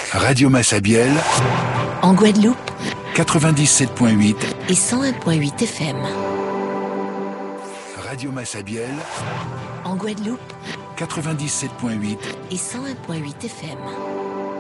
Radio Massabielle, en Guadeloupe, 97.8 et 101.8 FM. Radio Massabielle, En Guadeloupe, 97.8 et 101.8 FM.